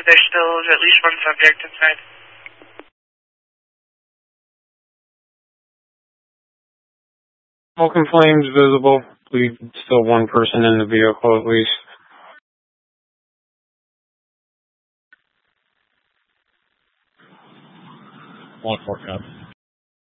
believe there still is at least one subject inside. Smoke and flames visible. Believe still one person in the vehicle at least. 1-4 copy.